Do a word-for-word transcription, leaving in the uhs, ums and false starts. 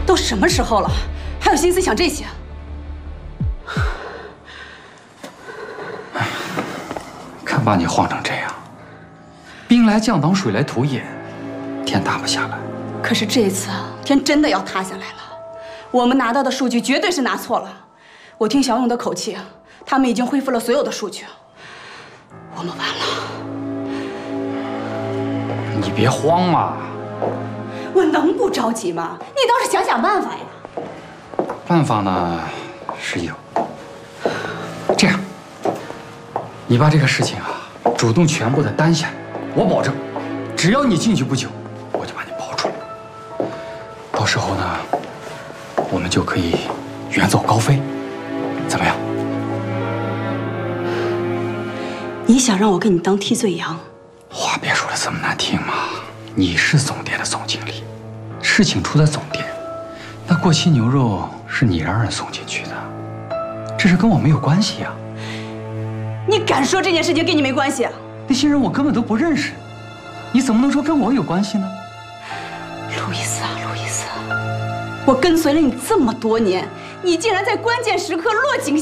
都什么时候了，还有心思想这些？ 看把你晃成这样，兵来将挡，水来土掩，天塌不下来。 可是这次天真的要塌下来了，我们拿到的数据绝对是拿错了。我听小勇的口气，他们已经恢复了所有的数据，我们完了。 你别慌嘛， 我能不着急吗？你倒是想想办法呀。 办法呢是有。这样，你把这个事情啊主动全部的担下来，我保证，只要你进去不久，我就把你保出来。到时候呢，我们就可以远走高飞，怎么样？ 你想让我给你当替罪羊？ 话别说的这么难听嘛！你是总店的总经理，事情出在总店，那过期牛肉是你让人送进去的，这事跟我没有关系呀。 你敢说这件事情跟你没关系啊？ 那些人我根本都不认识，你怎么能说跟我有关系呢？ 路易斯啊，路易斯，我跟随了你这么多年，你竟然在关键时刻落井